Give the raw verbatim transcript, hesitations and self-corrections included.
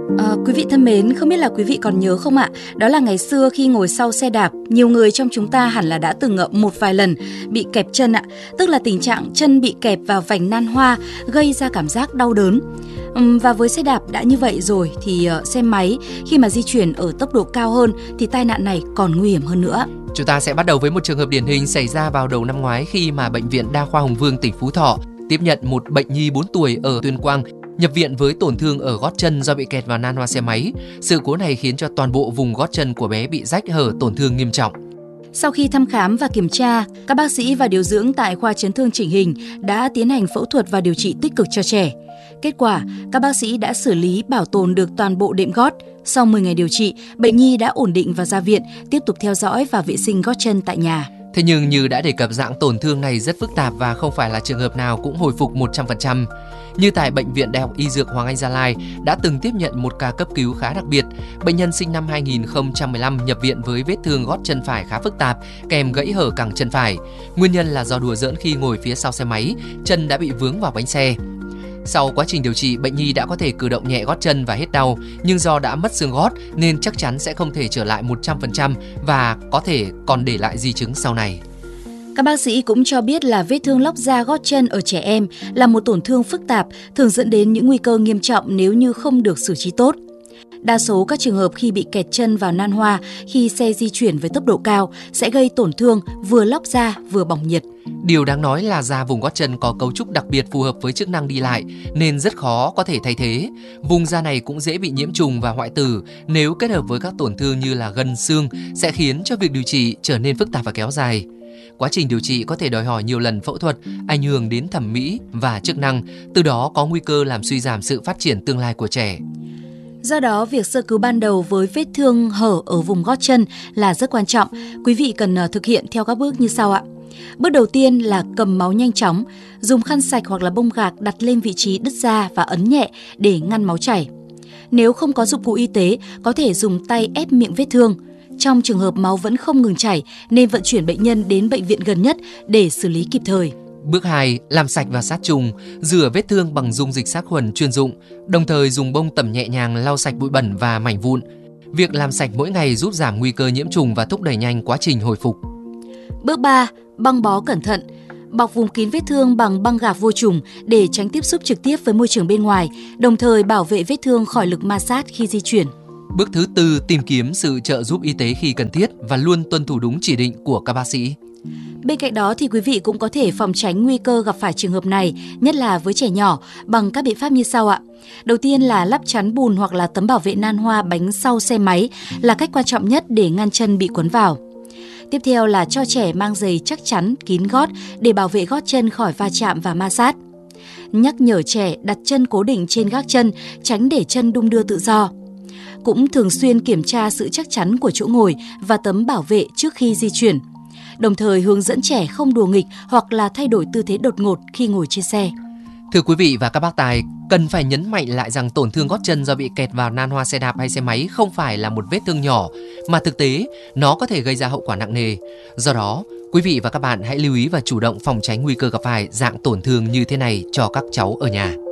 À, quý vị thân mến, không biết là quý vị còn nhớ không ạ? Đó là ngày xưa khi ngồi sau xe đạp, nhiều người trong chúng ta hẳn là đã từng một vài lần bị kẹp chân ạ. Tức là tình trạng chân bị kẹp vào vành nan hoa, gây ra cảm giác đau đớn. Uhm, và với xe đạp đã như vậy rồi thì uh, xe máy khi mà di chuyển ở tốc độ cao hơn thì tai nạn này còn nguy hiểm hơn nữa. Chúng ta sẽ bắt đầu với một trường hợp điển hình xảy ra vào đầu năm ngoái khi mà Bệnh viện Đa khoa Hùng Vương, tỉnh Phú Thọ tiếp nhận một bệnh nhi bốn tuổi ở Tuyên Quang nhập viện với tổn thương ở gót chân do bị kẹt vào nan hoa xe máy. Sự cố này khiến cho toàn bộ vùng gót chân của bé bị rách hở, tổn thương nghiêm trọng. Sau khi thăm khám và kiểm tra, các bác sĩ và điều dưỡng tại khoa chấn thương chỉnh hình đã tiến hành phẫu thuật và điều trị tích cực cho trẻ. Kết quả, các bác sĩ đã xử lý bảo tồn được toàn bộ đệm gót. Sau mười ngày điều trị, bệnh nhi đã ổn định và ra viện, tiếp tục theo dõi và vệ sinh gót chân tại nhà. Thế nhưng như đã đề cập, dạng tổn thương này rất phức tạp và không phải là trường hợp nào cũng hồi phục một trăm phần trăm. Như tại Bệnh viện Đại học Y Dược Hoàng Anh Gia Lai đã từng tiếp nhận một ca cấp cứu khá đặc biệt. Bệnh nhân sinh năm hai nghìn không trăm mười lăm nhập viện với vết thương gót chân phải khá phức tạp, kèm gãy hở cẳng chân phải. Nguyên nhân là do đùa giỡn khi ngồi phía sau xe máy, chân đã bị vướng vào bánh xe. Sau quá trình điều trị, bệnh nhi đã có thể cử động nhẹ gót chân và hết đau, nhưng do đã mất xương gót nên chắc chắn sẽ không thể trở lại một trăm phần trăm và có thể còn để lại di chứng sau này. Các bác sĩ cũng cho biết là vết thương lóc da gót chân ở trẻ em là một tổn thương phức tạp, thường dẫn đến những nguy cơ nghiêm trọng nếu như không được xử trí tốt. Đa số các trường hợp khi bị kẹt chân vào nan hoa khi xe di chuyển với tốc độ cao sẽ gây tổn thương vừa lóc da vừa bỏng nhiệt. Điều đáng nói là da vùng gót chân có cấu trúc đặc biệt phù hợp với chức năng đi lại nên rất khó có thể thay thế. Vùng da này cũng dễ bị nhiễm trùng và hoại tử, nếu kết hợp với các tổn thương như là gân xương sẽ khiến cho việc điều trị trở nên phức tạp và kéo dài. Quá trình điều trị có thể đòi hỏi nhiều lần phẫu thuật, ảnh hưởng đến thẩm mỹ và chức năng, từ đó có nguy cơ làm suy giảm sự phát triển tương lai của trẻ. Do đó, việc sơ cứu ban đầu với vết thương hở ở vùng gót chân là rất quan trọng. Quý vị cần thực hiện theo các bước như sau ạ. Bước đầu tiên là cầm máu nhanh chóng, dùng khăn sạch hoặc là bông gạc đặt lên vị trí đứt da và ấn nhẹ để ngăn máu chảy. Nếu không có dụng cụ y tế, có thể dùng tay ép miệng vết thương. Trong trường hợp máu vẫn không ngừng chảy nên vận chuyển bệnh nhân đến bệnh viện gần nhất để xử lý kịp thời. Bước hai, làm sạch và sát trùng, rửa vết thương bằng dung dịch sát khuẩn chuyên dụng, đồng thời dùng bông tẩm nhẹ nhàng lau sạch bụi bẩn và mảnh vụn. Việc làm sạch mỗi ngày giúp giảm nguy cơ nhiễm trùng và thúc đẩy nhanh quá trình hồi phục. Bước ba, băng bó cẩn thận. Bọc vùng kín vết thương bằng băng gạc vô trùng để tránh tiếp xúc trực tiếp với môi trường bên ngoài, đồng thời bảo vệ vết thương khỏi lực ma sát khi di chuyển. Bước thứ tư, tìm kiếm sự trợ giúp y tế khi cần thiết và luôn tuân thủ đúng chỉ định của các bác sĩ. Bên cạnh đó thì quý vị cũng có thể phòng tránh nguy cơ gặp phải trường hợp này, nhất là với trẻ nhỏ, bằng các biện pháp như sau ạ. Đầu tiên là lắp chắn bùn hoặc là tấm bảo vệ nan hoa bánh sau xe máy là cách quan trọng nhất để ngăn chân bị quấn vào. Tiếp theo là cho trẻ mang giày chắc chắn, kín gót để bảo vệ gót chân khỏi va chạm và ma sát. Nhắc nhở trẻ đặt chân cố định trên gác chân, tránh để chân đung đưa tự do. Cũng thường xuyên kiểm tra sự chắc chắn của chỗ ngồi và tấm bảo vệ trước khi di chuyển. Đồng thời hướng dẫn trẻ không đùa nghịch hoặc là thay đổi tư thế đột ngột khi ngồi trên xe. Thưa quý vị và các bác tài, cần phải nhấn mạnh lại rằng tổn thương gót chân do bị kẹt vào nan hoa xe đạp hay xe máy không phải là một vết thương nhỏ, mà thực tế nó có thể gây ra hậu quả nặng nề. Do đó, quý vị và các bạn hãy lưu ý và chủ động phòng tránh nguy cơ gặp phải dạng tổn thương như thế này cho các cháu ở nhà.